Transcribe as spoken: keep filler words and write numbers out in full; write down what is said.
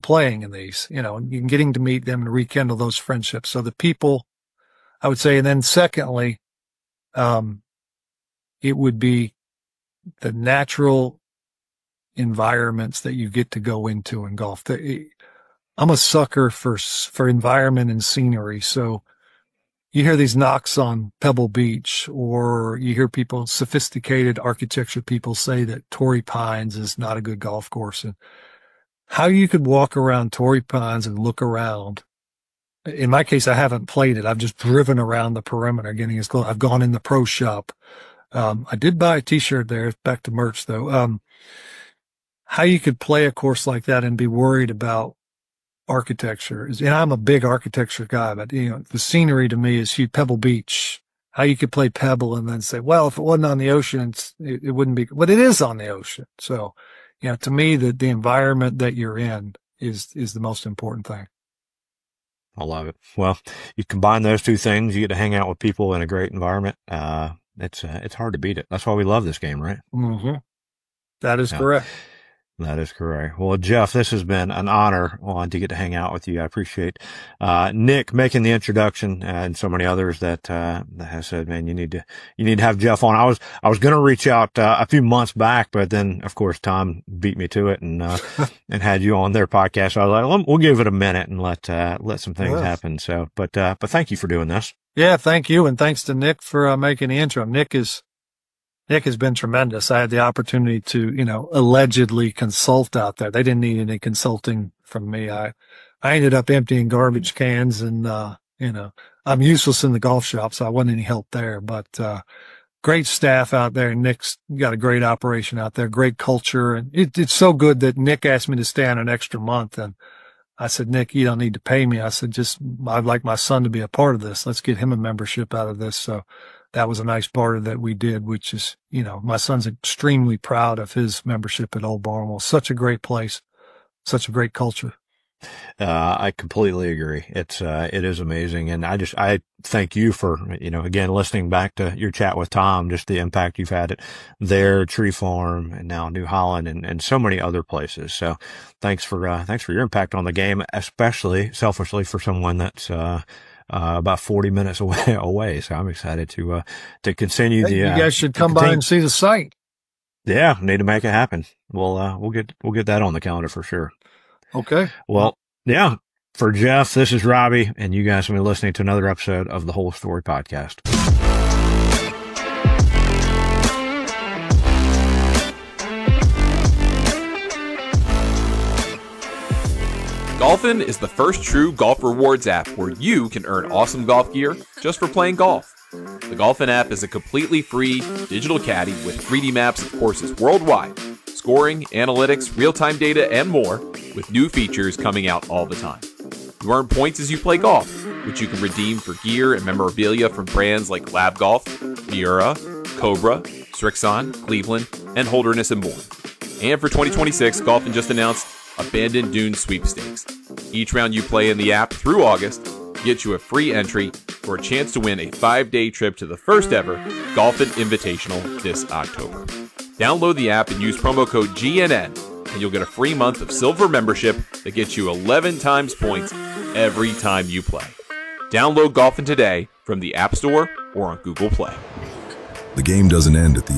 playing in these, you know, and getting to meet them and rekindle those friendships. So the people, I would say, and then secondly, um, it would be the natural environments that you get to go into in golf. I'm a sucker for, for environment and scenery. So you hear these knocks on Pebble Beach, or you hear people, sophisticated architecture people, say that Torrey Pines is not a good golf course. And how you could walk around Torrey Pines and look around. In my case, I haven't played it. I've just driven around the perimeter getting as close. I've gone in the pro shop. Um, I did buy a t-shirt there. Back to merch though. Um, how you could play a course like that and be worried about architecture is, and I'm a big architecture guy, but you know, the scenery to me is huge. Pebble Beach, how you could play Pebble and then say, well, if it wasn't on the ocean, it, it wouldn't be, but it is on the ocean. So, you know, to me, the, the environment that you're in is, is the most important thing. I love it. Well, you combine those two things, you get to hang out with people in a great environment. Uh, it's, uh, it's hard to beat it. That's why we love this game, right? Mm-hmm. That is yeah. correct. That is correct. Well, Jeff, this has been an honor on to get to hang out with you. I appreciate, uh, Nick making the introduction, uh, and so many others that, uh, that have said, man, you need to, you need to have Jeff on. I was, I was going to reach out, uh, a few months back, but then of course, Tom beat me to it and, uh, and had you on their podcast. So I was like, we'll give it a minute and let, uh, let some things yes. happen. So, but, uh, but thank you for doing this. Yeah. Thank you. And thanks to Nick for uh, making the intro. Nick is, Nick has been tremendous. I had the opportunity to, you know, allegedly consult out there. They didn't need any consulting from me. I, I ended up emptying garbage cans and, uh, you know, I'm useless in the golf shop, so I wasn't any help there, but, uh, great staff out there. Nick's got a great operation out there, great culture. And it, it's so good that Nick asked me to stay on an extra month. And I said, Nick, you don't need to pay me. I said, just, I'd like my son to be a part of this. Let's get him a membership out of this. So that was a nice part of that we did, which is, you know, my son's extremely proud of his membership at Old Barnwell. Such a great place, such a great culture. Uh, I completely agree. It's, uh, it is amazing. And I just, I thank you for, you know, again, listening back to your chat with Tom, just the impact you've had at there, Tree Farm, and now New Holland, and, and so many other places. So thanks for, uh, thanks for your impact on the game, especially selfishly for someone that's, uh, Uh, about forty minutes away, away. So I'm excited to, uh, to continue hey, the, uh, you guys should come by and see the site. Yeah. Need to make it happen. We'll, uh, we'll get, we'll get that on the calendar for sure. Okay. Well, yeah. For Jeff, this is Robbie, and you guys have been listening to another episode of the Whole Story Podcast. Golfin is the first true golf rewards app where you can earn awesome golf gear just for playing golf. The Golfin app is a completely free digital caddy with three D maps of courses worldwide, scoring, analytics, real-time data, and more, with new features coming out all the time. You earn points as you play golf, which you can redeem for gear and memorabilia from brands like Lab Golf, Miura, Cobra, Strixon, Cleveland, and Holderness and more. And for twenty twenty-six, Golfin just announced Abandoned Dunes Sweepstakes. Each round you play in the app through August gets you a free entry for a chance to win a five-day trip to the first ever Golfin Invitational this October. Download the app and use promo code G N N, and you'll get a free month of silver membership that gets you eleven times points every time you play. Download Golfin today from the App Store or on Google Play. The game doesn't end at the